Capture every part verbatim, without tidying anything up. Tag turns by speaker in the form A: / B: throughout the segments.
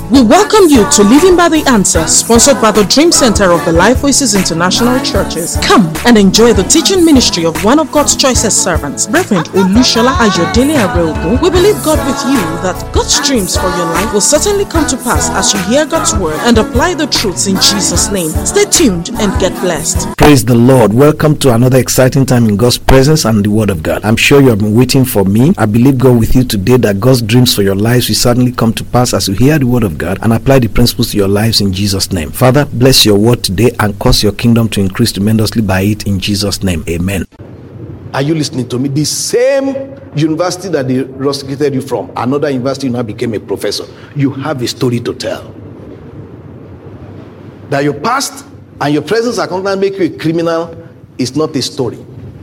A: We welcome you to Living by the Answer, sponsored by the Dream Center of the Life Voices International Churches. Come and enjoy the teaching ministry of one of God's choicest servants, Reverend Olushola Ayodele Areogun. We believe God with you that God's dreams for your life will certainly come to pass as you hear God's word and apply the truths in Jesus' name. Stay tuned and get blessed.
B: Praise the Lord. Welcome to another exciting time in God's presence and the Word of God. I'm sure you have been waiting for me. I believe God with you today that God's dreams for your lives will certainly come to pass as you hear the Word of God and apply the principles to your lives in Jesus' name. Father, bless your word today and cause your kingdom to increase tremendously by it in Jesus' name. Amen.
C: Are you listening to me? The same university that they rusticated you from, another university, you now became a professor. You have a story to tell. That your past and your present circumstance make you a criminal is not a story.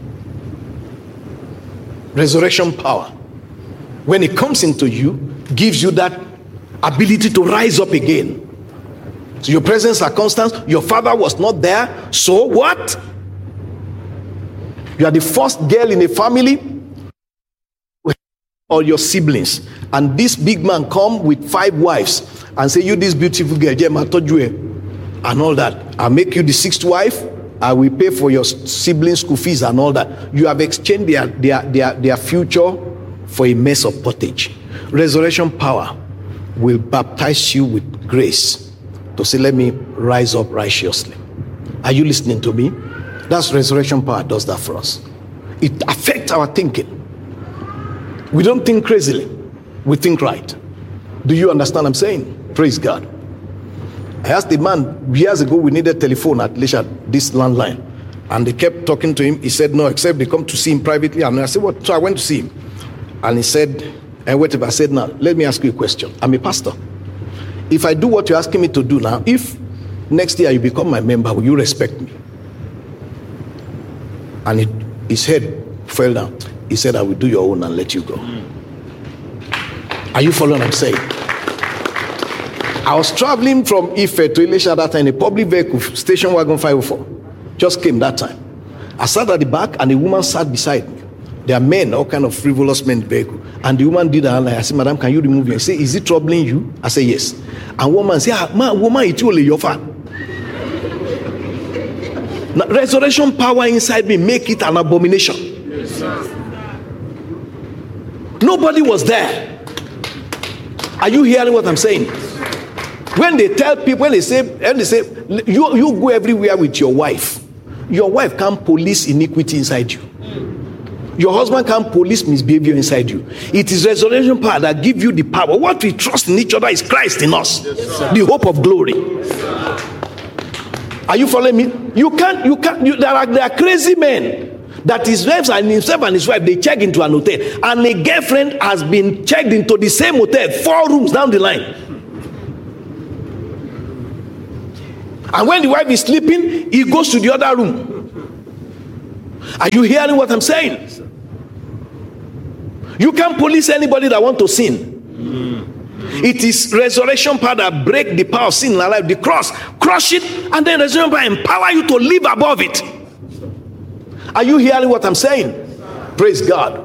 C: Resurrection power, when it comes into you, gives you that ability to rise up again. So your present circumstance, your father was not there, so what? You are the first girl in a family, or your siblings, and this big man come with five wives and say, you this beautiful girl, and all that. I'll make you the sixth wife. I will pay for your siblings' school fees and all that. You have exchanged their, their, their, their future for a mess of pottage. Resurrection power will baptize you with grace to say, let me rise up righteously. Are you listening to me? That's resurrection power does that for us. It affects our thinking. We don't think crazily. We think right. Do you understand what I'm saying? Praise God. I asked the man years ago, we needed telephone at Lisha, this landline. And they kept talking to him. He said, no, except they come to see him privately. And I said, what? So I went to see him. And he said, and whatever. I said, now, let me ask you a question. I'm a pastor. If I do what you're asking me to do now, if next year you become my member, will you respect me? And it, his head fell down. He said, I will do your own and let you go. Are you following what I'm saying? I was traveling from Ife to Elisha that time in a public vehicle, station wagon five oh four. Just came that time. I sat at the back and a woman sat beside me. There are men, all kind of frivolous men in the vehicle. And the woman did her line. I said, madam, can you remove your? I said, is it troubling you? I said, yes. And woman said, ah, man, woman, it's only your fan. Now, resurrection power inside me make it an abomination. Yes, nobody was there. Are you hearing what I'm saying? When they tell people, when they say, when they say you, you go everywhere with your wife, your wife can't police iniquity inside you. Your husband can't police misbehavior inside you. It is resurrection power that gives you the power. What we trust in each other is Christ in us, yes, the hope of glory. Yes, are you following me? You can't, you can't, you, there, are, there are crazy men that his wives and himself and his wife, they check into an hotel, and a girlfriend has been checked into the same hotel, four rooms down the line. And when the wife is sleeping, he goes to the other room. Are you hearing what I'm saying? You can't police anybody that want to sin. Mm. It is resurrection power that break the power of sin in our life. The cross, crush it, and then resurrection power empower you to live above it. Are you hearing what I'm saying? Praise God.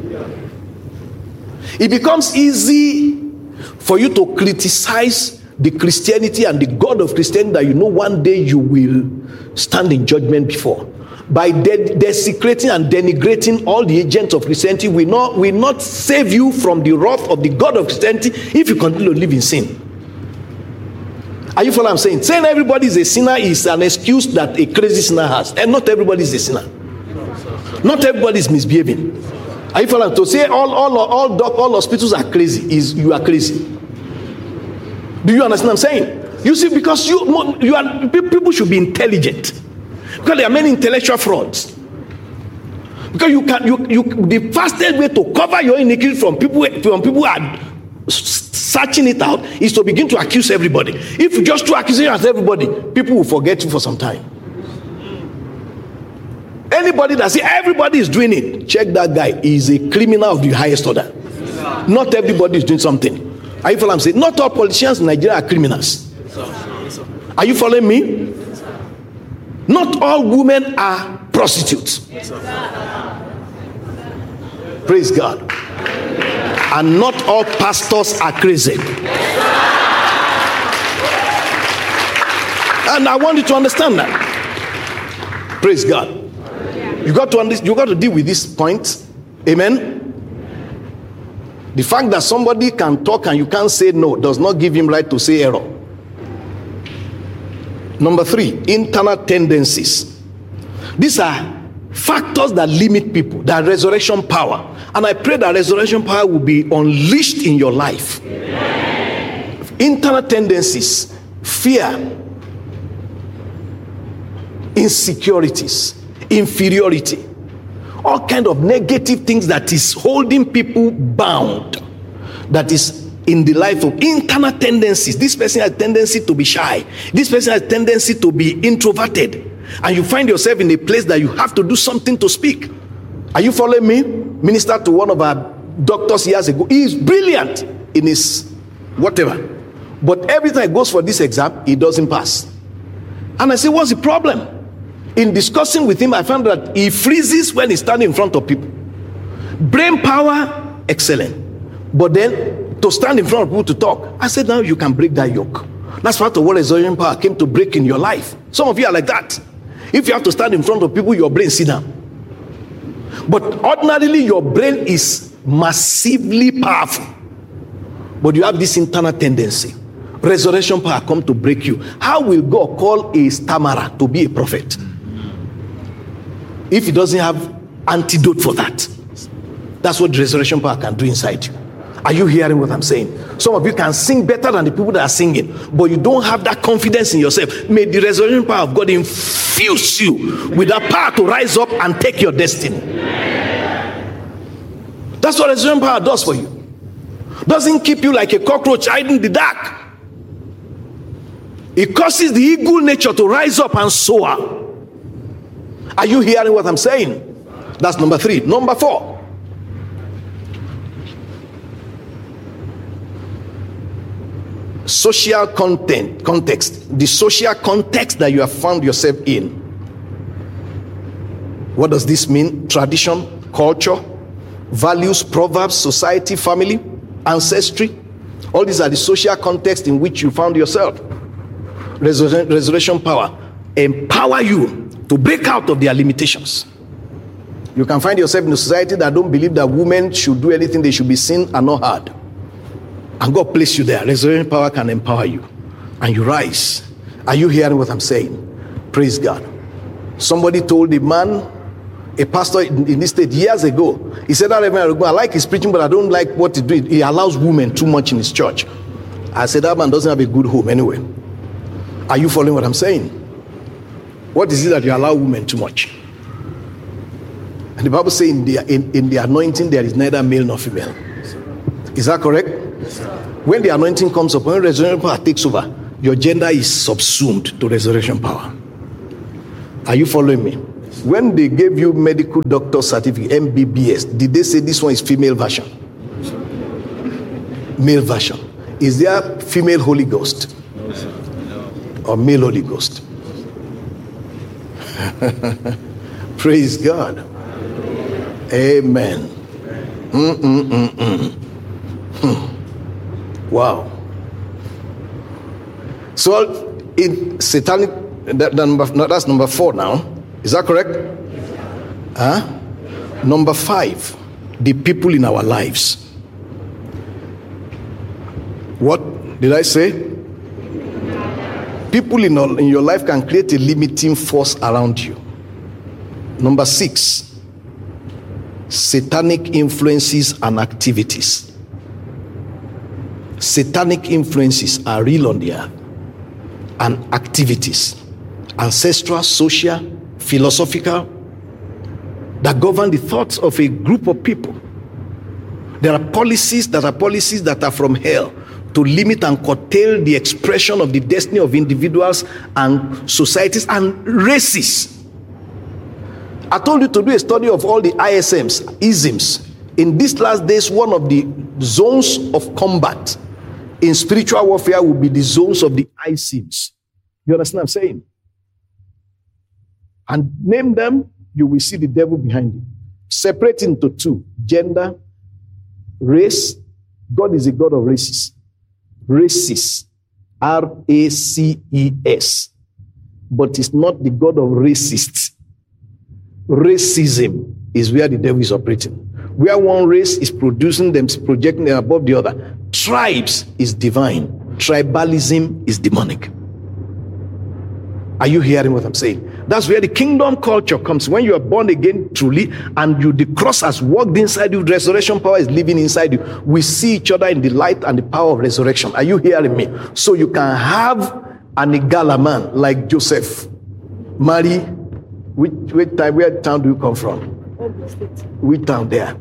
C: It becomes easy for you to criticize the Christianity and the God of Christianity that you know one day you will stand in judgment before. By de- desecrating and denigrating all the agents of Christianity, we not will not save you from the wrath of the God of Christianity if you continue to live in sin. Are you following what I'm saying? Saying everybody is a sinner is an excuse that a crazy sinner has. And not everybody is a sinner. Not everybody is misbehaving. Are you following? To say all all all doc, all hospitals are crazy is you are crazy. Do you understand what I'm saying? You see, because you you are people should be intelligent. Because there are many intellectual frauds. Because you can you you the fastest way to cover your iniquity from people from people who are searching it out is to begin to accuse everybody. If you just do accusation at everybody, people will forget you for some time. Anybody that say everybody is doing it, check that guy. He is a criminal of the highest order. Not everybody is doing something. Are you following what I'm saying? Not all politicians in Nigeria are criminals. Are you following me? Not all women are prostitutes. Praise God. And not all pastors are crazy. And I want you to understand that. Praise God. You got to understand, you got to deal with this point. Amen. The fact that somebody can talk and you can't say no does not give him right to say error. Number three, internal tendencies. These are factors that limit people, that resurrection power. And I pray that resurrection power will be unleashed in your life. Amen. Internal tendencies, fear, insecurities, inferiority, all kind of negative things that is holding people bound, that is in the life of internal tendencies. This person has a tendency to be shy. This person has a tendency to be introverted. And you find yourself in a place that you have to do something to speak. Are you following me? Minister to one of our doctors years ago. He is brilliant in his whatever. But every time he goes for this exam, he doesn't pass. And I say, what's the problem? In discussing with him, I found that he freezes when he's standing in front of people. Brain power, excellent. But then, to stand in front of people to talk, I said, now you can break that yoke. That's part of what resurrection power came to break in your life. Some of you are like that. If you have to stand in front of people, your brain sit down. But ordinarily, your brain is massively powerful. But you have this internal tendency. Resurrection power come to break you. How will God call a stammerer to be a prophet if he doesn't have antidote for that? That's what resurrection power can do inside you. Are you hearing what I'm saying? Some of you can sing better than the people that are singing, but you don't have that confidence in yourself. May the resurrection power of God infuse you with that power to rise up and take your destiny. That's what resurrection power does for you. Doesn't keep you like a cockroach hiding in the dark. It causes the eagle nature to rise up and soar. Are you hearing what I'm saying? That's number three. Number four. Social content, context. The social context that you have found yourself in. What does this mean? Tradition, culture, values, proverbs, society, family, ancestry. All these are the social context in which you found yourself. Resur- resurrection power empower you to break out of their limitations. You can find yourself in a society that don't believe that women should do anything, they should be seen and not heard. And God placed you there. Resurrection power can empower you. And you rise. Are you hearing what I'm saying? Praise God. Somebody told a man, a pastor in, in this state years ago, he said, I like his preaching, but I don't like what he does. He allows women too much in his church. I said, that man doesn't have a good home anyway. Are you following what I'm saying? What is it that you allow women too much? And the Bible says in the, in, in the anointing there is neither male nor female. Is that correct? When the anointing comes up, when resurrection power takes over, your gender is subsumed to resurrection power. Are you following me? When they gave you medical doctor certificate, M B B S, did they say this one is female version? Male version. Is there female Holy Ghost? Or male Holy Ghost? Praise God. Amen. Mm-mm-mm-mm. Hmm. Wow. So in satanic, that, that number, no, that's number four now. Is that correct? Huh? Number five, the people in our lives. What did I say? People in, all, in your life can create a limiting force around you. Number six, satanic influences and activities. Satanic influences are real on the earth, and activities, ancestral, social, philosophical, that govern the thoughts of a group of people. There are policies that are policies that are from hell to limit and curtail the expression of the destiny of individuals and societies and races. I told you to do a study of all the I S Ms, isms. In these last days, one of the zones of combat in spiritual warfare will be the zones of the I S Ms. You understand what I'm saying? And name them, you will see the devil behind it. Separate into two: gender, race. God is a God of races. Races. R A C E S. but it's not the God of racists. Racism is where the devil is operating. Where one race is producing them, projecting them above the other. Tribes is divine. Tribalism is demonic. Are you hearing what I'm saying? That's where the kingdom culture comes. When you are born again truly, and you, the cross has walked inside you, resurrection power is living inside you. We see each other in the light and the power of resurrection. Are you hearing me? So you can have an Igala man like Joseph marry. Which, which time, where town do you come from? Which town there?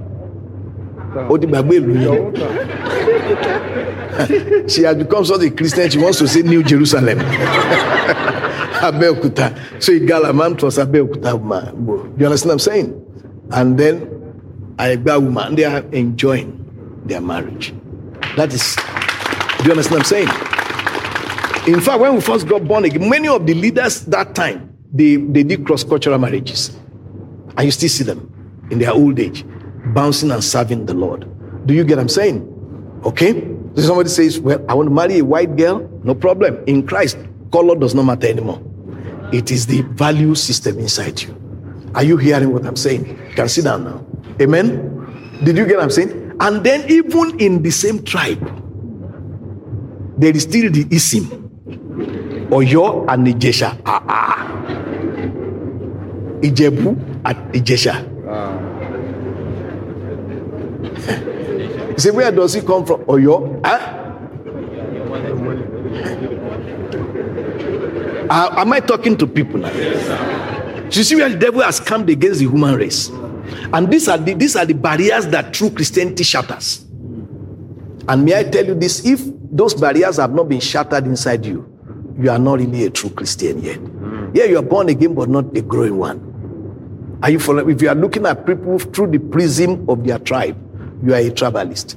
C: She has become such a Christian, she wants to say New Jerusalem. Abeokuta. So Igala man was Abeokuta woman. You understand what I'm saying? And then Aigba woman, they are enjoying their marriage. That is, do you understand what I'm saying? In fact, when we first got born again, many of the leaders that time, they, they did cross-cultural marriages. And you still see them in their old age, bouncing and serving the Lord. Do you get what I'm saying? Okay? So somebody says, well, I want to marry a white girl. No problem. In Christ, color does not matter anymore. It is the value system inside you. Are you hearing what I'm saying? You can sit down now. Amen? Did you get what I'm saying? And then even in the same tribe, there is still the Isim. Oyo and Ijesha. Ah, ah. Ijebu and Ijesha. You say, where does he come from? Oyo? Huh? Uh, am I talking to people now? So you see where the devil has come against the human race. And these are the, these are the barriers that true Christianity shatters. And may I tell you this, if those barriers have not been shattered inside you, you are not really a true Christian yet. Yeah, you are born again, but not a growing one. Are you following? If you are looking at people through the prism of their tribe, you are a tribalist.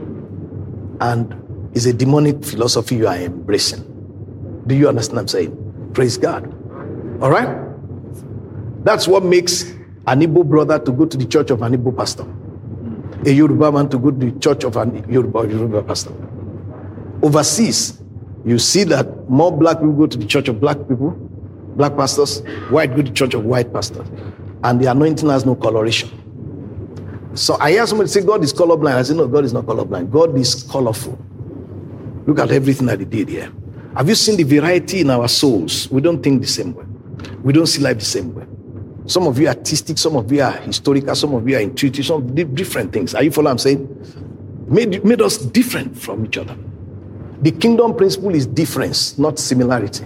C: And it's a demonic philosophy you are embracing. Do you understand what I'm saying? Praise God. All right? That's what makes an Igbo brother to go to the church of an Igbo pastor. A Yoruba man to go to the church of an Yoruba, Yoruba pastor. Overseas, you see that more black people go to the church of black people, black pastors, white go to the church of white pastors. And the anointing has no coloration. So I hear somebody say, God is colorblind. I say, no, God is not colorblind. God is colorful. Look at everything that he did here. Have you seen the variety in our souls? We don't think the same way. We don't see life the same way. Some of you are artistic, some of you are historical, some of you are intuitive, some different things. Are you following what I'm saying? Made, made us different from each other. The kingdom principle is difference, not similarity.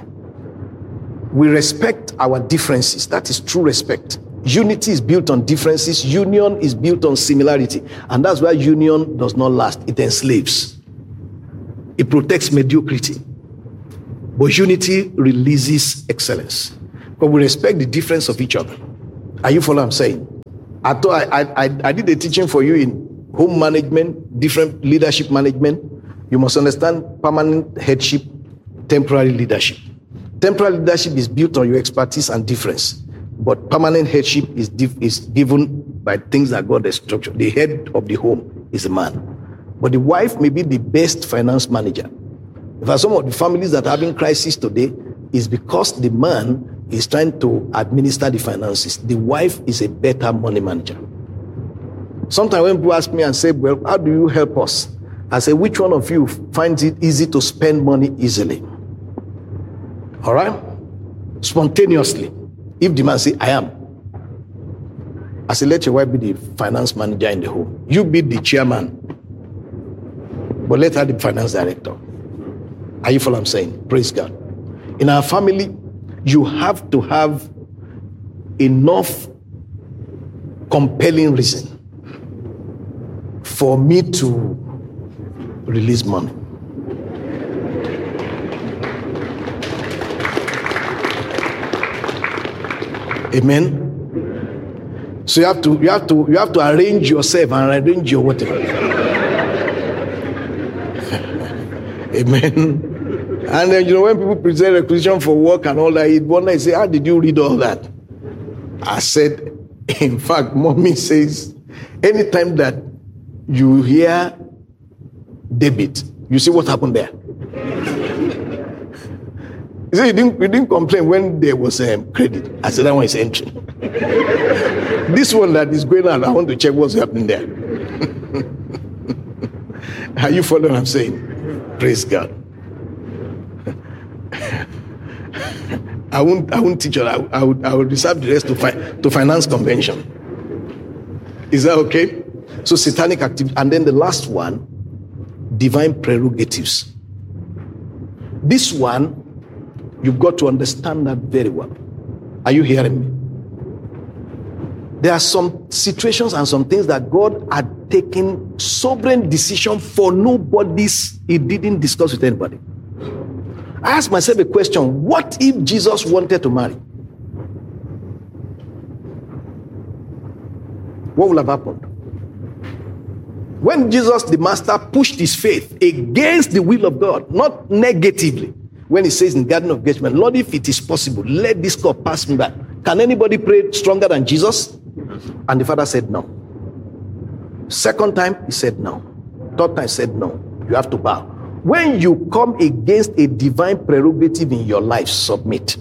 C: We respect our differences. That is true respect. Unity is built on differences. Union is built on similarity. And that's why union does not last. It enslaves. It protects mediocrity. But unity releases excellence. But we respect the difference of each other. Are you following what I'm saying? I, thought I, I, I did a teaching for you in home management, different leadership management. You must understand permanent headship, temporary leadership. Temporary leadership is built on your expertise and difference. But permanent headship is, div- is given by things that God has structured. The head of the home is a man. But the wife may be the best finance manager. For some of the families that are having crisis today is because the man is trying to administer the finances. The wife is a better money manager. Sometimes when people ask me and say, well, how do you help us? I say, which one of you finds it easy to spend money easily? All right? Spontaneously. If the man say, I am. I say, let your wife be the finance manager in the home. You be the chairman. But let her be the finance director. Are you following what I'm saying? Praise God. In our family, you have to have enough compelling reason for me to release money. Amen. So you have to you have to you have to arrange yourself and arrange your whatever. Amen. And then, you know, when people present a requisition for work and all that, it one day say, how did you read all that? I said, in fact, mommy says, anytime that you hear debit, you see what happened there. He said, you didn't, you didn't complain when there was um, credit. I said, that one is entering. This one that is going on, I want to check what's happening there. Are you following what I'm saying? Praise God. I won't, I won't teach you. I, I, would, I would reserve the rest to, fi- to finance convention. Is that okay? So satanic activity. And then the last one, divine prerogatives. This one, you've got to understand that very well. Are you hearing me? There are some situations and some things that God had taken sovereign decision for nobody's, he didn't discuss with anybody. I asked myself a question: what if Jesus wanted to marry? What would have happened? When Jesus, the master, pushed his faith against the will of God, not negatively, when he says in the Garden of Gethsemane, Lord, if it is possible, let this cup pass me by. Can anybody pray stronger than Jesus? And the Father said no. Second time, he said no. Third time, he said no. You have to bow. When you come against a divine prerogative in your life, submit.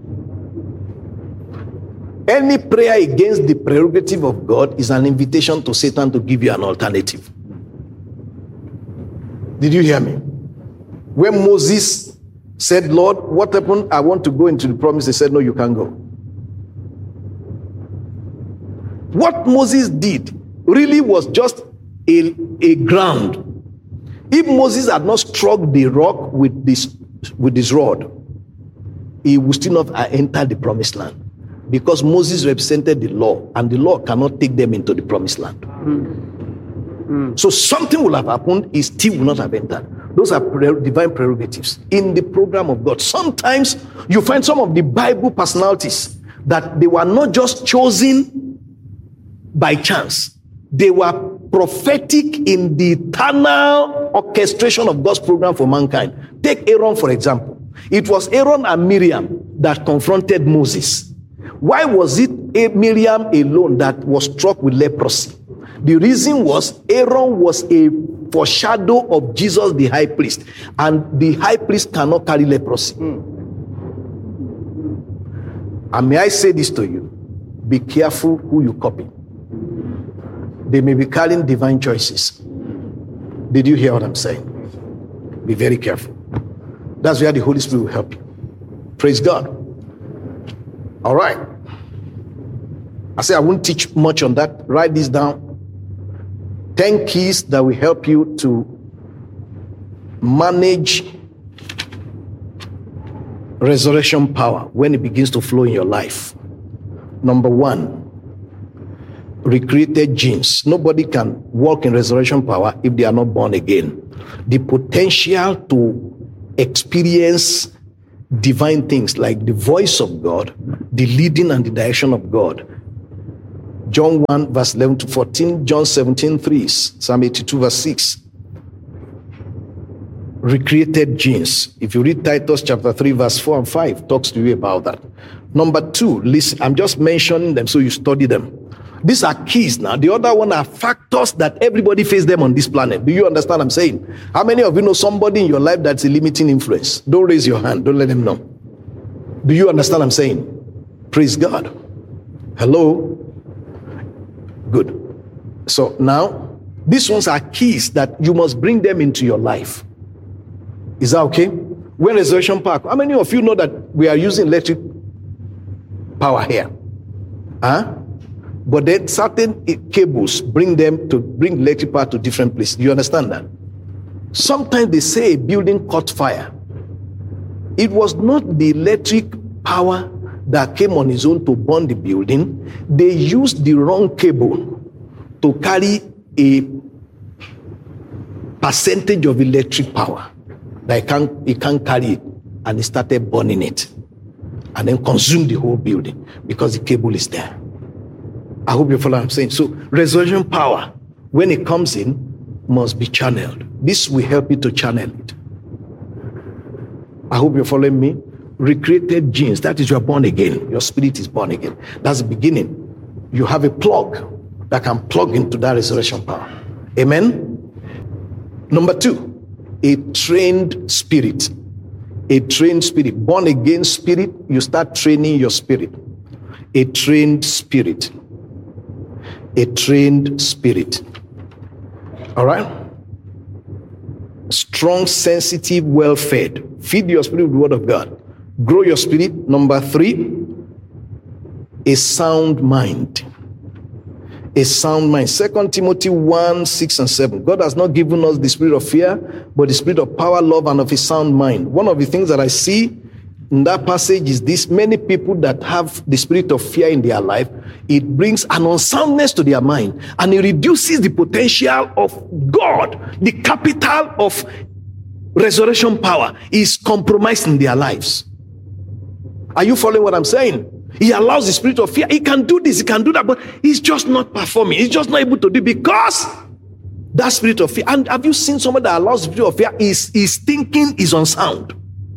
C: Any prayer against the prerogative of God is an invitation to Satan to give you an alternative. Did you hear me? When Moses said, Lord, what happened? I want to go into the promise. He said, no, you can't go. What Moses did really was just a, a ground. If Moses had not struck the rock with this, with this rod, he would still not have entered the promised land. Because Moses represented the law, and the law cannot take them into the promised land. Mm. Mm. So something will have happened, he still will not have entered. Those are pre- divine prerogatives in the program of God. Sometimes you find some of the Bible personalities that they were not just chosen by chance. They were prophetic in the eternal orchestration of God's program for mankind. Take Aaron, for example. It was Aaron and Miriam that confronted Moses. Why was it Miriam alone that was struck with leprosy? The reason was Aaron was a foreshadow of Jesus the high priest, and the high priest cannot carry leprosy. Mm. And may I say this to you, be careful who you copy. They may be carrying divine choices. Did you hear what I'm saying? Be very careful. That's where the Holy Spirit will help you. Praise God. All right. I say I won't teach much on that. Write this down. Ten keys that will help you to manage resurrection power when it begins to flow in your life. Number one, recreated genes. Nobody can walk in resurrection power if they are not born again. The potential to experience divine things like the voice of God, the leading and the direction of God. John one verse eleven to fourteen, John seventeen three, Psalm eighty-two verse six. Recreated genes. If you read Titus chapter three verse four and five, talks to you about that. Number two, listen, I'm just mentioning them so you study them. These are keys now. The other one are factors that everybody faces them on this planet. Do you understand what I'm saying? How many of you know somebody in your life that's a limiting influence? Don't raise your hand. Don't let them know. Do you understand what I'm saying? Praise God. Hello? Good. So now, these ones are keys that you must bring them into your life. Is that okay? When resurrection power, how many of you know that we are using electric power here? Huh? But then certain cables bring them to bring electric power to different places. Do you understand that? Sometimes they say a building caught fire. It was not the electric power that came on its own to burn the building. They used the wrong cable to carry a percentage of electric power that it can't, it can't carry it, and it started burning it and then consumed the whole building because the cable is there. I hope you follow what I'm saying. So resurrection power, when it comes in, must be channeled. This will help you to channel it. I hope you're following me. Recreated genes, that is, you're born again. Your spirit is born again. That's the beginning. You have a plug that can plug into that resurrection power. Amen? Number two, a trained spirit. A trained spirit. Born again spirit, you start training your spirit. A trained spirit. A trained spirit. All right? Strong, sensitive, well-fed. Feed your spirit with the word of God. Grow your spirit. Number three, a sound mind. A sound mind. Second Timothy one, six and seven. God has not given us the spirit of fear, but the spirit of power, love, and of a sound mind. One of the things that I see in that passage is this: many people that have the spirit of fear in their life, it brings an unsoundness to their mind, and it reduces the potential of God. The capital of resurrection power is compromised in their lives. Are you following what I'm saying? He allows the spirit of fear. He can do this, he can do that, but he's just not performing. He's just not able to do it because that spirit of fear. And have you seen someone that allows the spirit of fear? His, his thinking is unsound.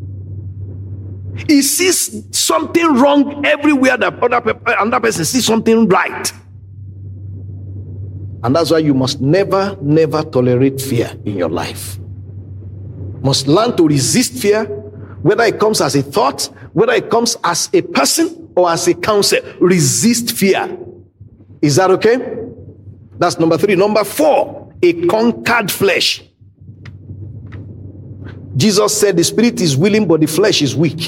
C: He sees something wrong everywhere that other, another person sees something right. And that's why you must never, never tolerate fear in your life. Must learn to resist fear, whether it comes as a thought, whether it comes as a person, or as a counsel. Resist fear. Is that okay? That's number three. Number four, a conquered flesh. Jesus said the spirit is willing, but the flesh is weak.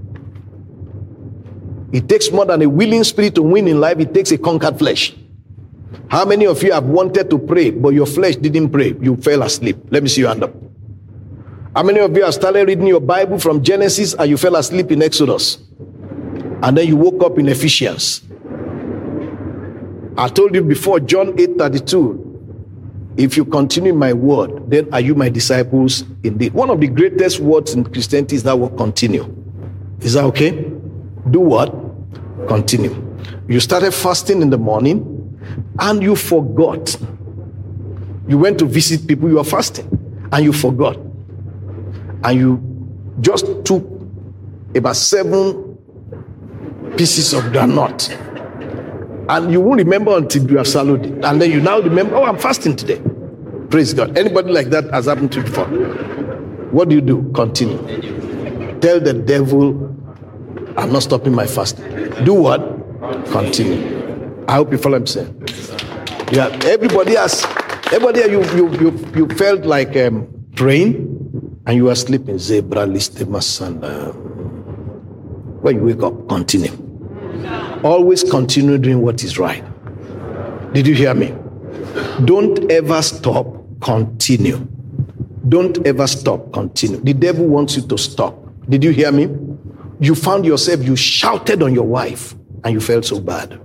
C: It takes more than a willing spirit to win in life. It takes a conquered flesh. How many of you have wanted to pray, but your flesh didn't pray? You fell asleep. Let me see your hand up. How many of you have started reading your Bible from Genesis and you fell asleep in Exodus? And then you woke up in Ephesians. I told you before, John eight thirty-two, if you continue my word, then are you my disciples indeed. One of the greatest words in Christianity is that word continue. Is that okay? Do what? Continue. You started fasting in the morning and you forgot. You went to visit people, you were fasting and you forgot. And you just took about seven pieces of granite, and you won't remember until you have swallowed it, and then you now remember, oh, I'm fasting today. Praise God. Anybody like that has happened to you before? What do you do? Continue. Tell the devil, I'm not stopping my fasting. Do what? Continue. I hope you follow what I'm saying. Yeah, everybody has, everybody you you you, you felt like um, praying and you are sleeping. Zebra liste masanda. When you wake up, continue. Always continue doing what is right. Did you hear me? Don't ever stop. Continue. Don't ever stop. Continue. The devil wants you to stop. Did you hear me? You found yourself, you shouted on your wife and you felt so bad.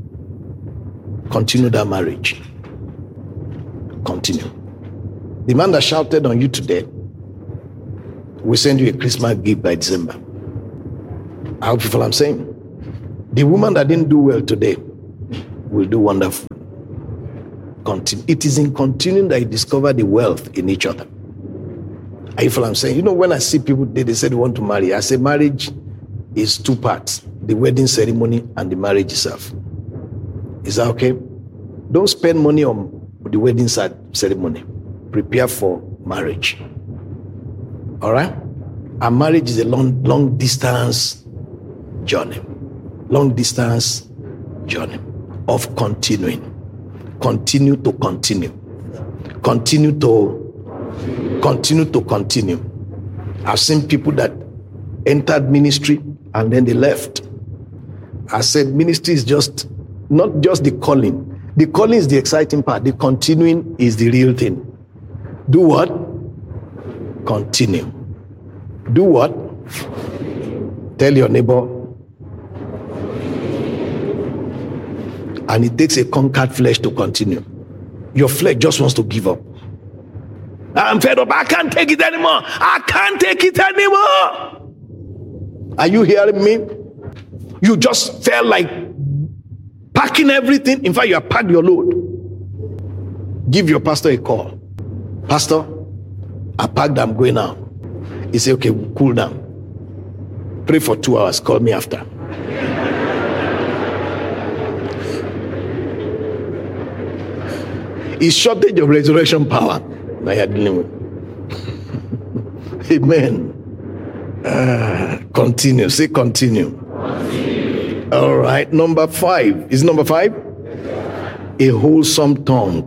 C: Continue that marriage. Continue. The man that shouted on you today will send you a Christmas gift by December. I hope you follow what I'm saying. The woman that didn't do well today will do wonderful. Continue. It is in continuing that you discover the wealth in each other. Are you follow what I'm saying? You know, when I see people, they, they say they want to marry. I say marriage is two parts. The wedding ceremony and the marriage itself. Is that okay? Don't spend money on the wedding ceremony. Prepare for marriage. All right? And marriage is a long, long distance journey. Long distance journey of continuing. Continue to continue. Continue to continue to continue. I've seen people that entered ministry and then they left. I said ministry is just not just the calling. The calling is the exciting part. The continuing is the real thing. Do what? Continue. Do what? Tell your neighbor. And it takes a conquered flesh to continue. Your flesh just wants to give up. I'm fed up. I can't take it anymore. I can't take it anymore. Are you hearing me? You just felt like packing everything. In fact, you have packed your load. Give your pastor a call. Pastor, I packed, I'm going out. He said, okay, cool down. Pray for two hours. Call me after. It's shortage of resurrection power that you're dealing with. Amen. Uh, continue. Say continue. continue. All right. Number five. Is number five? A wholesome tongue.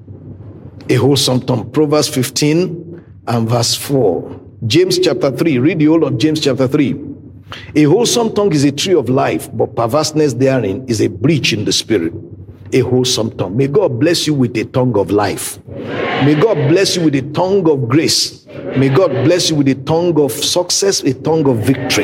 C: A wholesome tongue. Proverbs fifteen and verse four. James chapter three. Read the whole of James chapter three. A wholesome tongue is a tree of life, but perverseness therein is a breach in the spirit. A wholesome tongue. May God bless you with a tongue of life. May God bless you with a tongue of grace. May God bless you with a tongue of success, a tongue of victory.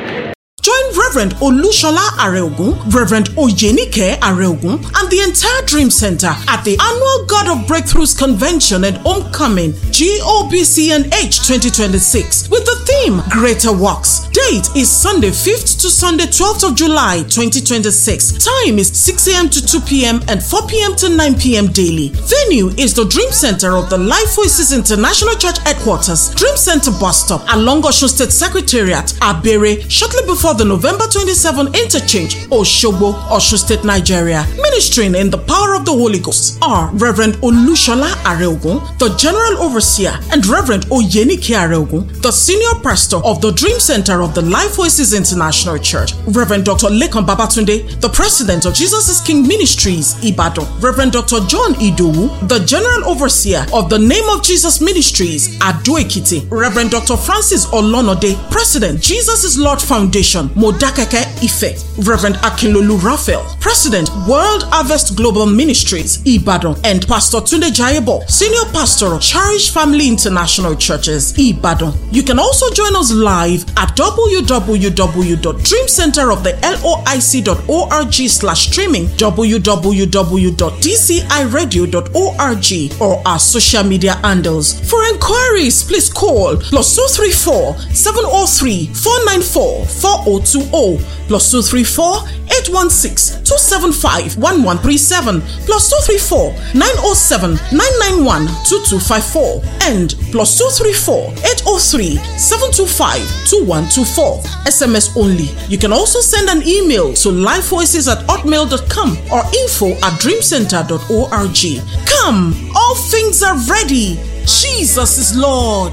A: Join Reverend Olushola Areogun, Reverend Oyenike Areogun, and the entire Dream Center at the annual God of Breakthroughs Convention and Homecoming G O B C N H twenty twenty-six with the theme Greater Works. Date is Sunday fifth to Sunday twelfth of July twenty twenty-six. Time is six a.m. to two p.m. and four p.m. to nine p.m. daily. Venue is the Dream Center of the Life Voices International Church Headquarters, Dream Center Bus Stop along Osun State Secretariat, Abere, shortly before the November twenty-seventh interchange, Osogbo, Osun State, Nigeria. Ministering in the power of the Holy Ghost are Reverend Olushola Areogun, the General Overseer, and Reverend Oyenike Areogun, the Senior Pastor of the Dream Center of the Life Voices International Church. Reverend Doctor Lekan Babatunde, the President of Jesus is King Ministries, Ibadan. Reverend Doctor John Idowu, the General Overseer of the Name of Jesus Ministries, Ado Ekiti. Reverend Doctor Francis Olonode, President, Jesus is Lord Foundation, Modakeke Ife. Reverend Akinlolu Raphael, President, World Harvest Global Ministries, Ibadan, and Pastor Tunde Jayebo, Senior Pastor of Cherish Family International Churches, Ibadan. You can also join us live at w w w dot dream center of the loic dot org slash streaming, w w w dot d c i radio dot org, or our social media handles. For inquiries, please call plus two three four, seven zero three, four nine four, four zero two zero, plus two three four, eight one six, two seven five, one one three seven, plus two three four, nine zero seven, nine nine one, two two five four, and plus two three four, eight zero three, seven two five, two one two four. S M S only. You can also send an email to lifevoices at hotmail dot com or info at dreamcenter dot org. Come, all things are ready. Jesus is Lord.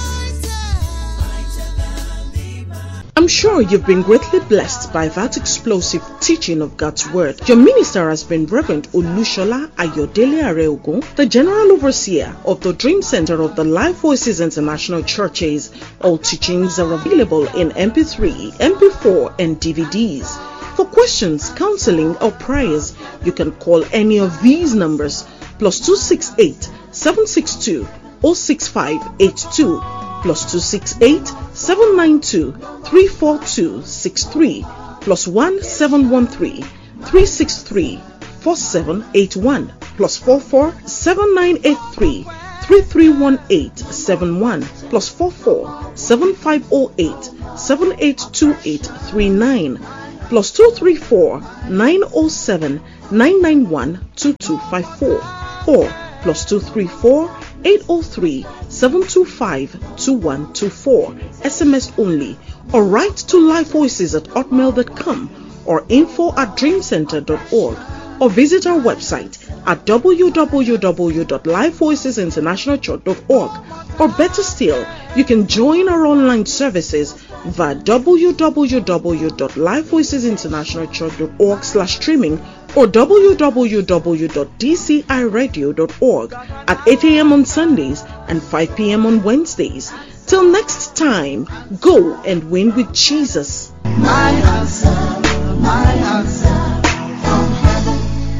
A: I'm sure you've been greatly blessed by that explosive teaching of God's Word. Your minister has been Reverend Olushola Ayodele Areogun, the General Overseer of the Dream Center of the Life Voices International Churches. All teachings are available in M P three, M P four, and D V Ds. For questions, counseling, or prayers, you can call any of these numbers: plus two six eight, seven six two, zero six five eight two, plus two six eight, seven nine two, three four two six three, plus one seven one three, three six three, four seven eight one, plus four four, seven nine eight three, three three one eight seven one, plus four four, seven five zero eight, seven eight two eight three nine, plus two three four, nine zero seven, nine nine one, two two five four, or plus two three four, eight zero three, seven two five, two one two four. S M S only, or write to lifevoices at hotmail dot com or info at dreamcenter dot org, or visit our website at w w w dot lifevoices international church dot org. Or better still, you can join our online services via w w w dot lifevoices international church dot org slash streaming or w w w dot d c i radio dot org at eight a.m. on Sundays and five p.m. on Wednesdays. Till next time, go and win with Jesus.
D: My answer, my answer from heaven.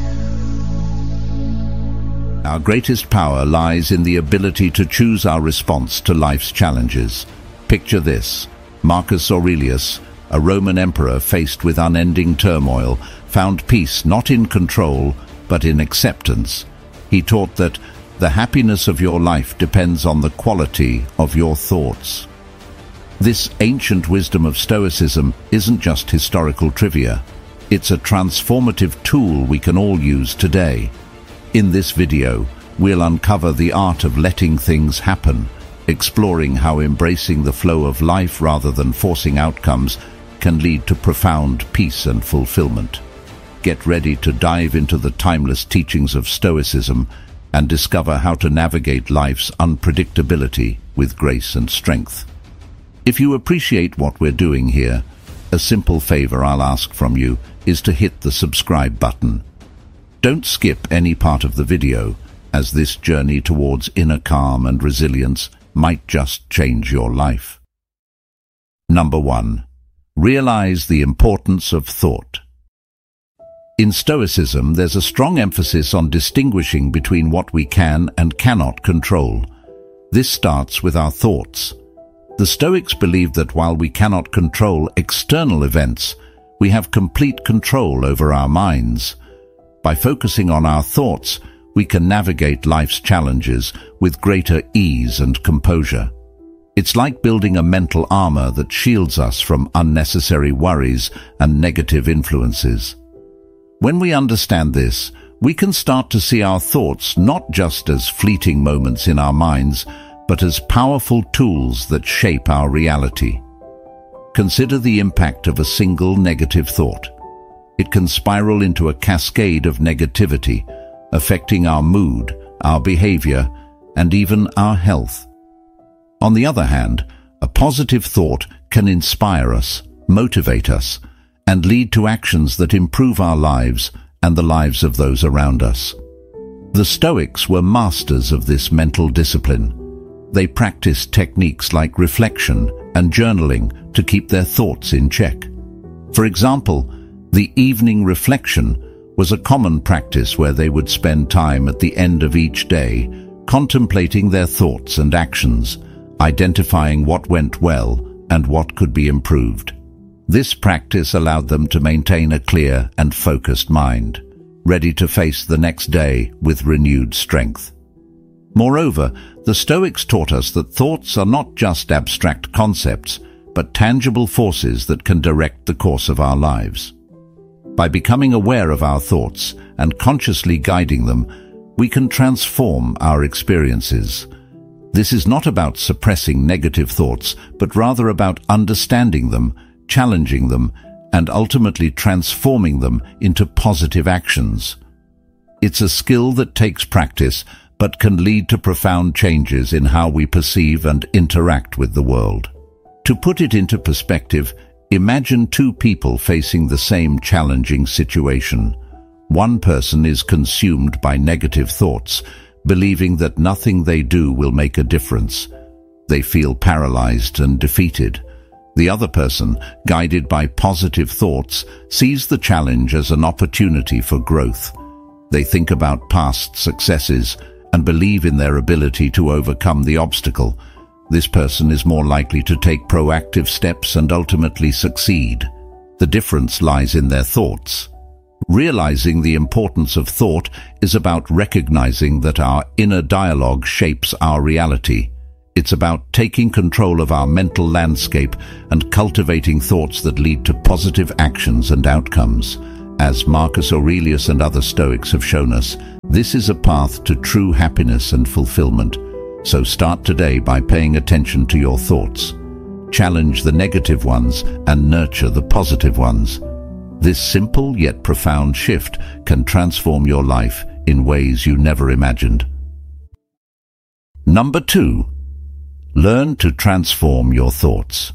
E: Our greatest power lies in the ability to choose our response to life's challenges. Picture this: Marcus Aurelius, a Roman emperor faced with unending turmoil, found peace not in control, but in acceptance. He taught that the happiness of your life depends on the quality of your thoughts. This ancient wisdom of Stoicism isn't just historical trivia. It's a transformative tool we can all use today. In this video, we'll uncover the art of letting things happen, exploring how embracing the flow of life rather than forcing outcomes can lead to profound peace and fulfillment. Get ready to dive into the timeless teachings of Stoicism and discover how to navigate life's unpredictability with grace and strength. If you appreciate what we're doing here, a simple favor I'll ask from you is to hit the subscribe button. Don't skip any part of the video, as this journey towards inner calm and resilience might just change your life. Number one, realize the importance of thought. In Stoicism, there's a strong emphasis on distinguishing between what we can and cannot control. This starts with our thoughts. The Stoics believe that while we cannot control external events, we have complete control over our minds. By focusing on our thoughts, we can navigate life's challenges with greater ease and composure. It's like building a mental armor that shields us from unnecessary worries and negative influences. When we understand this, we can start to see our thoughts not just as fleeting moments in our minds, but as powerful tools that shape our reality. Consider the impact of a single negative thought. It can spiral into a cascade of negativity, affecting our mood, our behavior, and even our health. On the other hand, a positive thought can inspire us, motivate us, and lead to actions that improve our lives and the lives of those around us. The Stoics were masters of this mental discipline. They practiced techniques like reflection and journaling to keep their thoughts in check. For example, the evening reflection was a common practice where they would spend time at the end of each day contemplating their thoughts and actions, identifying what went well and what could be improved. This practice allowed them to maintain a clear and focused mind, ready to face the next day with renewed strength. Moreover, the Stoics taught us that thoughts are not just abstract concepts, but tangible forces that can direct the course of our lives. By becoming aware of our thoughts and consciously guiding them, we can transform our experiences. This is not about suppressing negative thoughts, but rather about understanding them, challenging them, and ultimately transforming them into positive actions. It's a skill that takes practice, but can lead to profound changes in how we perceive and interact with the world. To put it into perspective, imagine two people facing the same challenging situation. One person is consumed by negative thoughts, believing that nothing they do will make a difference. They feel paralyzed and defeated. The other person, guided by positive thoughts, sees the challenge as an opportunity for growth. They think about past successes and believe in their ability to overcome the obstacle. This person is more likely to take proactive steps and ultimately succeed. The difference lies in their thoughts. Realizing the importance of thought is about recognizing that our inner dialogue shapes our reality. It's about taking control of our mental landscape and cultivating thoughts that lead to positive actions and outcomes. As Marcus Aurelius and other Stoics have shown us, this is a path to true happiness and fulfillment. So start today by paying attention to your thoughts. Challenge the negative ones and nurture the positive ones. This simple yet profound shift can transform your life in ways you never imagined. Number two, learn to transform your thoughts.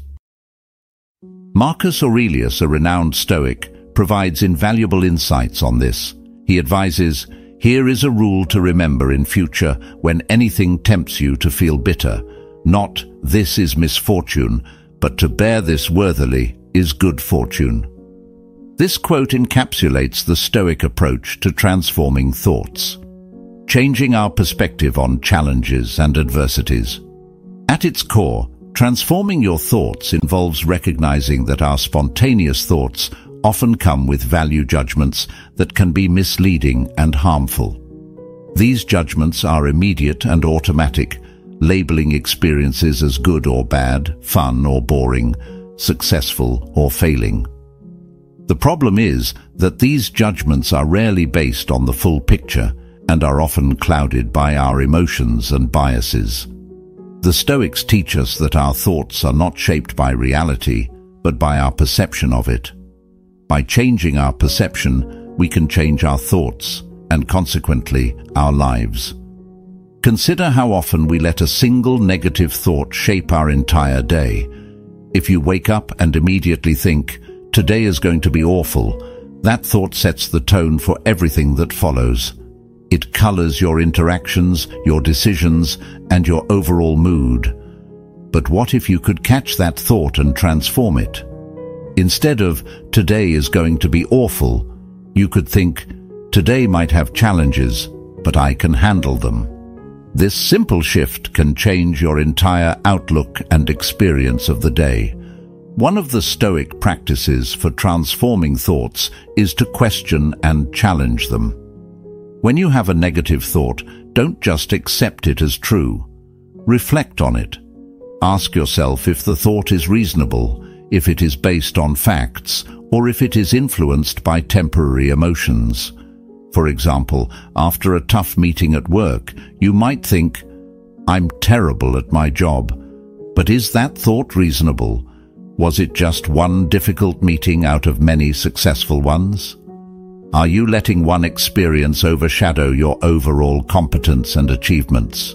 E: Marcus Aurelius, a renowned Stoic, provides invaluable insights on this. He advises, "Here is a rule to remember in future when anything tempts you to feel bitter. Not, this is misfortune, but to bear this worthily is good fortune." This quote encapsulates the Stoic approach to transforming thoughts, changing our perspective on challenges and adversities. At its core, transforming your thoughts involves recognizing that our spontaneous thoughts often come with value judgments that can be misleading and harmful. These judgments are immediate and automatic, labeling experiences as good or bad, fun or boring, successful or failing. The problem is that these judgments are rarely based on the full picture and are often clouded by our emotions and biases. The Stoics teach us that our thoughts are not shaped by reality, but by our perception of it. By changing our perception, we can change our thoughts and consequently our lives. Consider how often we let a single negative thought shape our entire day. If you wake up and immediately think, "Today is going to be awful," that thought sets the tone for everything that follows. It colors your interactions, your decisions, and your overall mood. But what if you could catch that thought and transform it? Instead of, "Today is going to be awful," you could think, "Today might have challenges, but I can handle them." This simple shift can change your entire outlook and experience of the day. One of the Stoic practices for transforming thoughts is to question and challenge them. When you have a negative thought, don't just accept it as true. Reflect on it. Ask yourself if the thought is reasonable, if it is based on facts, or if it is influenced by temporary emotions. For example, after a tough meeting at work, you might think, "I'm terrible at my job." But is that thought reasonable? Was it just one difficult meeting out of many successful ones? Are you letting one experience overshadow your overall competence and achievements?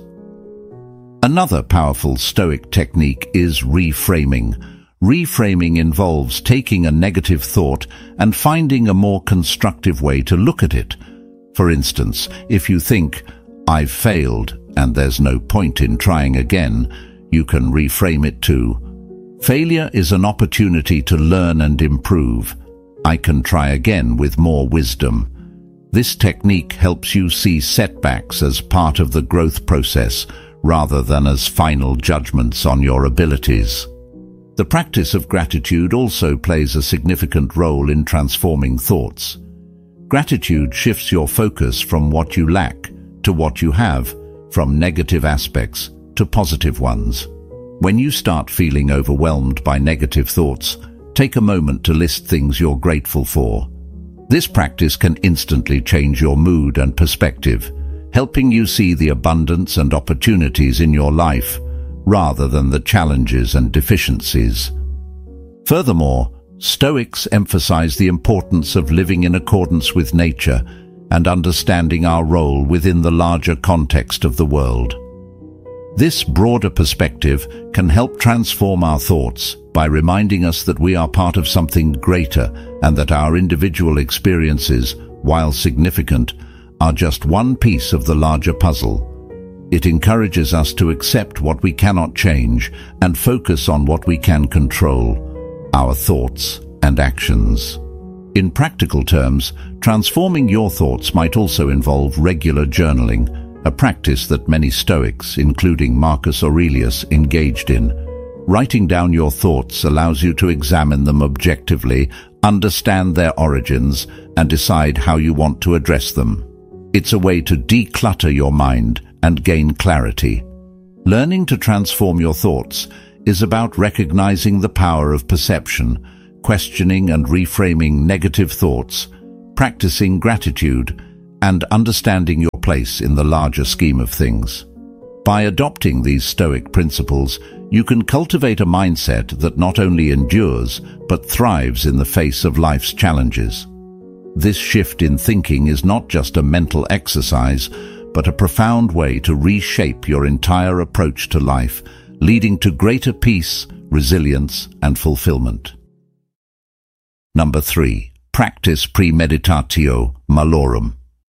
E: Another powerful Stoic technique is reframing. Reframing involves taking a negative thought and finding a more constructive way to look at it. For instance, if you think, "I've failed and there's no point in trying again," you can reframe it to, "Failure is an opportunity to learn and improve. I can try again with more wisdom." This technique helps you see setbacks as part of the growth process rather than as final judgments on your abilities. The practice of gratitude also plays a significant role in transforming thoughts. Gratitude shifts your focus from what you lack to what you have, from negative aspects to positive ones. When you start feeling overwhelmed by negative thoughts, take a moment to list things you're grateful for. This practice can instantly change your mood and perspective, helping you see the abundance and opportunities in your life rather than the challenges and deficiencies. Furthermore, Stoics emphasize the importance of living in accordance with nature and understanding our role within the larger context of the world. This broader perspective can help transform our thoughts by reminding us that we are part of something greater and that our individual experiences, while significant, are just one piece of the larger puzzle. It encourages us to accept what we cannot change and focus on what we can control, our thoughts and actions. In practical terms, transforming your thoughts might also involve regular journaling, a practice that many Stoics, including Marcus Aurelius, engaged in. Writing down your thoughts allows you to examine them objectively, understand their origins, and decide how you want to address them. It's a way to declutter your mind and gain clarity. Learning to transform your thoughts is about recognizing the power of perception, questioning and reframing negative thoughts, practicing gratitude, and understanding your place in the larger scheme of things. By adopting these Stoic principles, you can cultivate a mindset that not only endures, but thrives in the face of life's challenges. This shift in thinking is not just a mental exercise, but a profound way to reshape your entire approach to life, leading to greater peace, resilience, and fulfillment. Number three, practice premeditatio malorum.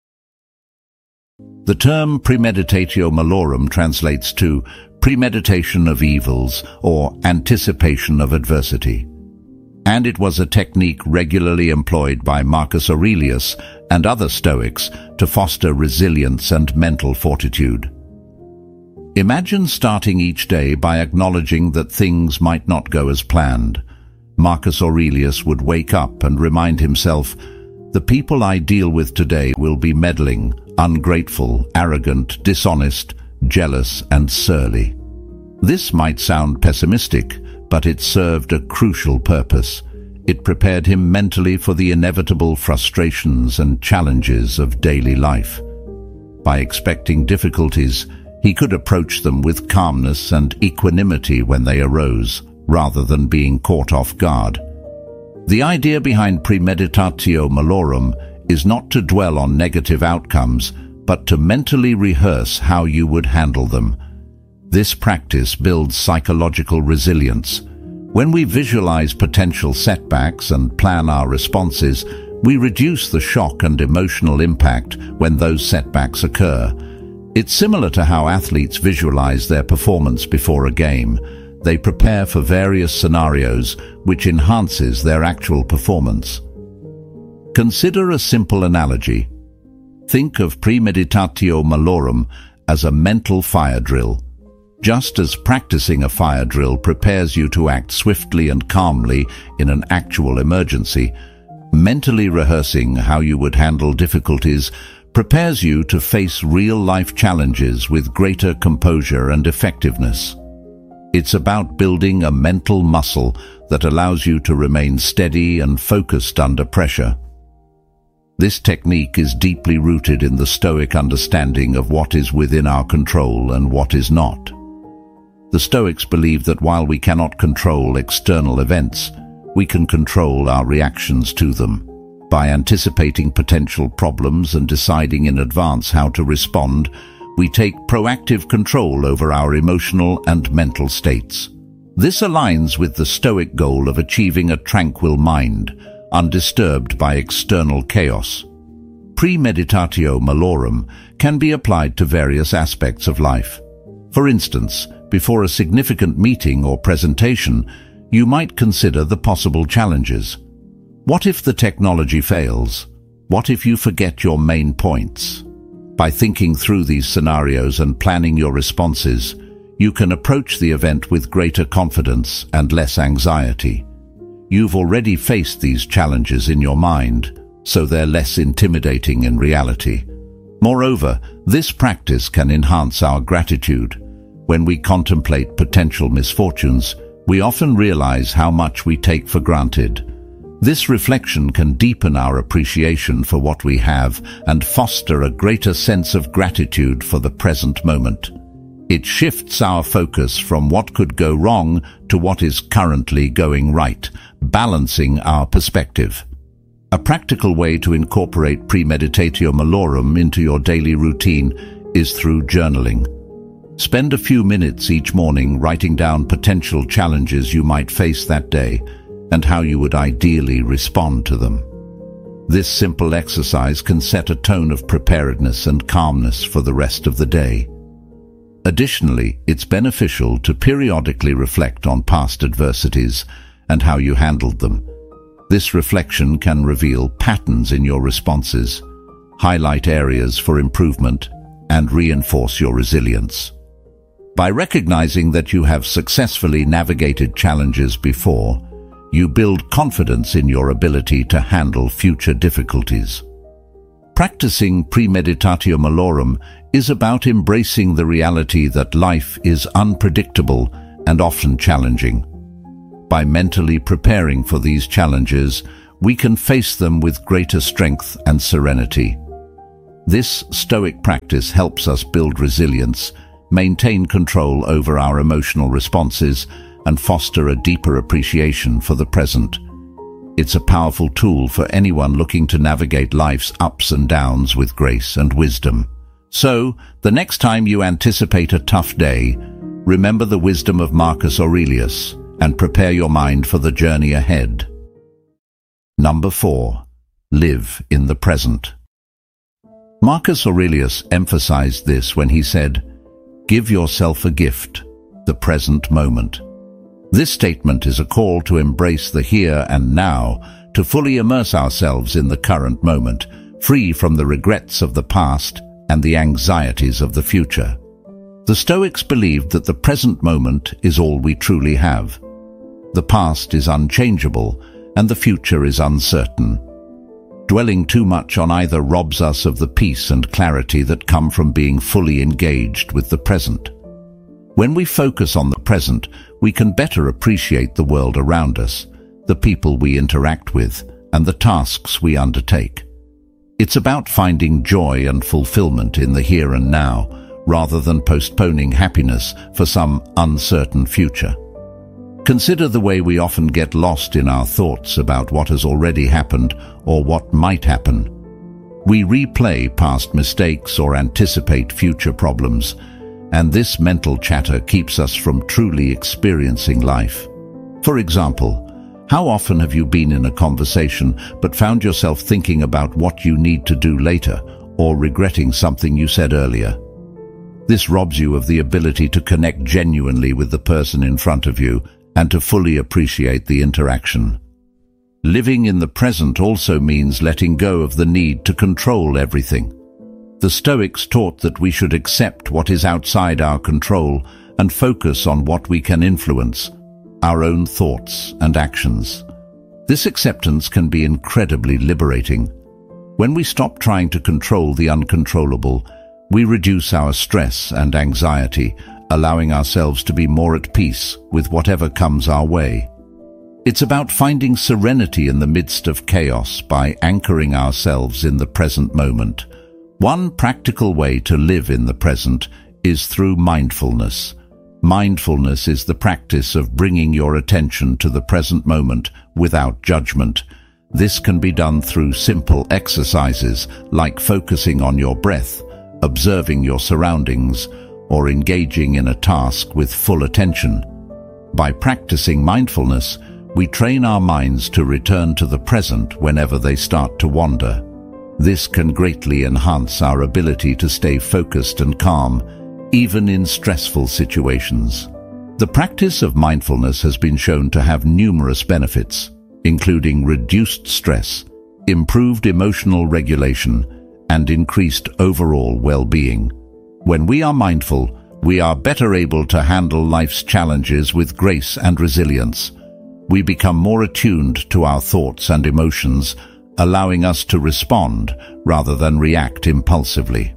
E: The term premeditatio malorum translates to premeditation of evils or anticipation of adversity. And it was a technique regularly employed by Marcus Aurelius and other Stoics to foster resilience and mental fortitude. Imagine starting each day by acknowledging that things might not go as planned. Marcus Aurelius would wake up and remind himself, "The people I deal with today will be meddling, ungrateful, arrogant, dishonest, jealous, and surly." This might sound pessimistic, but it served a crucial purpose. It prepared him mentally for the inevitable frustrations and challenges of daily life. By expecting difficulties, he could approach them with calmness and equanimity when they arose, rather than being caught off guard. The idea behind premeditatio malorum is not to dwell on negative outcomes, but to mentally rehearse how you would handle them. This practice builds psychological resilience, When we visualize potential setbacks and plan our responses, we reduce the shock and emotional impact when those setbacks occur. It's similar to how athletes visualize their performance before a game. They prepare for various scenarios, which enhances their actual performance. Consider a simple analogy. Think of premeditatio malorum as a mental fire drill. Just as practicing a fire drill prepares you to act swiftly and calmly in an actual emergency, mentally rehearsing how you would handle difficulties prepares you to face real-life challenges with greater composure and effectiveness. It's about building a mental muscle that allows you to remain steady and focused under pressure. This technique is deeply rooted in the Stoic understanding of what is within our control and what is not. The Stoics believe that while we cannot control external events, we can control our reactions to them. By anticipating potential problems and deciding in advance how to respond, we take proactive control over our emotional and mental states. This aligns with the Stoic goal of achieving a tranquil mind, undisturbed by external chaos. Premeditatio malorum can be applied to various aspects of life. For instance, before a significant meeting or presentation, you might consider the possible challenges. What if the technology fails? What if you forget your main points? By thinking through these scenarios and planning your responses, you can approach the event with greater confidence and less anxiety. You've already faced these challenges in your mind, so they're less intimidating in reality. Moreover, this practice can enhance our gratitude. When we contemplate potential misfortunes, we often realize how much we take for granted. This reflection can deepen our appreciation for what we have and foster a greater sense of gratitude for the present moment. It shifts our focus from what could go wrong to what is currently going right, balancing our perspective. A practical way to incorporate premeditatio malorum into your daily routine is through journaling. Spend a few minutes each morning writing down potential challenges you might face that day and how you would ideally respond to them. This simple exercise can set a tone of preparedness and calmness for the rest of the day. Additionally, it's beneficial to periodically reflect on past adversities and how you handled them. This reflection can reveal patterns in your responses, highlight areas for improvement, and reinforce your resilience. By recognizing that you have successfully navigated challenges before, you build confidence in your ability to handle future difficulties. Practicing premeditatio malorum is about embracing the reality that life is unpredictable and often challenging. By mentally preparing for these challenges, we can face them with greater strength and serenity. This Stoic practice helps us build resilience, maintain control over our emotional responses, and foster a deeper appreciation for the present. It's a powerful tool for anyone looking to navigate life's ups and downs with grace and wisdom. So, the next time you anticipate a tough day, remember the wisdom of Marcus Aurelius and prepare your mind for the journey ahead. Number four. Live in the present. Marcus Aurelius emphasized this when he said, "Give yourself a gift, the present moment." This statement is a call to embrace the here and now, to fully immerse ourselves in the current moment, free from the regrets of the past and the anxieties of the future. The Stoics believed that the present moment is all we truly have. The past is unchangeable and the future is uncertain. Dwelling too much on either robs us of the peace and clarity that come from being fully engaged with the present. When we focus on the present, we can better appreciate the world around us, the people we interact with, and the tasks we undertake. It's about finding joy and fulfillment in the here and now, rather than postponing happiness for some uncertain future. Consider the way we often get lost in our thoughts about what has already happened or what might happen. We replay past mistakes or anticipate future problems, and this mental chatter keeps us from truly experiencing life. For example, how often have you been in a conversation but found yourself thinking about what you need to do later or regretting something you said earlier? This robs you of the ability to connect genuinely with the person in front of you and to fully appreciate the interaction. Living in the present also means letting go of the need to control everything. The Stoics taught that we should accept what is outside our control and focus on what we can influence, our own thoughts and actions. This acceptance can be incredibly liberating. When we stop trying to control the uncontrollable, we reduce our stress and anxiety, allowing ourselves to be more at peace with whatever comes our way. It's about finding serenity in the midst of chaos by anchoring ourselves in the present moment. One practical way to live in the present is through mindfulness. Mindfulness is the practice of bringing your attention to the present moment without judgment. This can be done through simple exercises like focusing on your breath, observing your surroundings, or engaging in a task with full attention. By practicing mindfulness, we train our minds to return to the present whenever they start to wander. This can greatly enhance our ability to stay focused and calm, even in stressful situations. The practice of mindfulness has been shown to have numerous benefits, including reduced stress, improved emotional regulation, and increased overall well-being. When we are mindful, we are better able to handle life's challenges with grace and resilience. We become more attuned to our thoughts and emotions, allowing us to respond rather than react impulsively.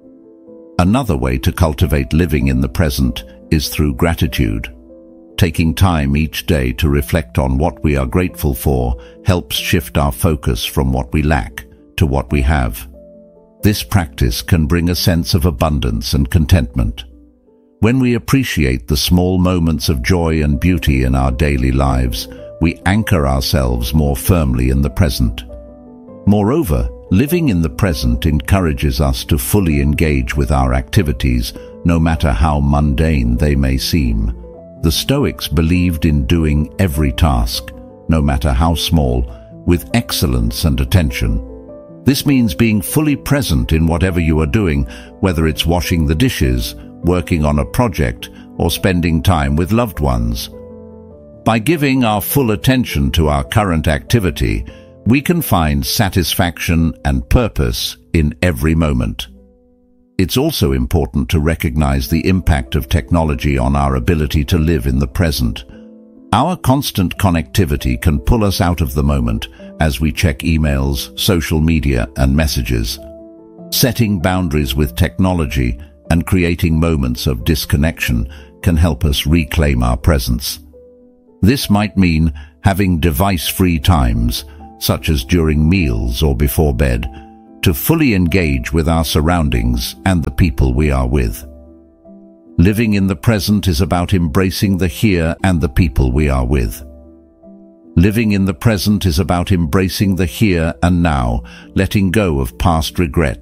E: Another way to cultivate living in the present is through gratitude. Taking time each day to reflect on what we are grateful for helps shift our focus from what we lack to what we have. This practice can bring a sense of abundance and contentment. When we appreciate the small moments of joy and beauty in our daily lives, we anchor ourselves more firmly in the present. Moreover, living in the present encourages us to fully engage with our activities, no matter how mundane they may seem. The Stoics believed in doing every task, no matter how small, with excellence and attention. This means being fully present in whatever you are doing, whether it's washing the dishes, working on a project, or spending time with loved ones. By giving our full attention to our current activity, we can find satisfaction and purpose in every moment. It's also important to recognize the impact of technology on our ability to live in the present. Our constant connectivity can pull us out of the moment as we check emails, social media, and messages. Setting boundaries with technology and creating moments of disconnection can help us reclaim our presence. This might mean having device-free times, such as during meals or before bed, to fully engage with our surroundings and the people we are with. Living in the present is about embracing the here and the people we are with. Living in the present is about embracing the here and now, letting go of past regret